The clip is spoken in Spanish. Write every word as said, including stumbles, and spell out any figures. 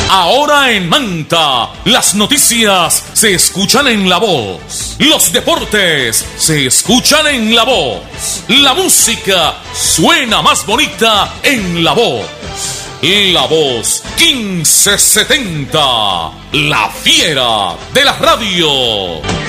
Ahora en Manta, las noticias se escuchan en la voz. Los deportes se escuchan en la voz. La música suena más bonita en la voz. La voz quince setenta, la fiera de la radio.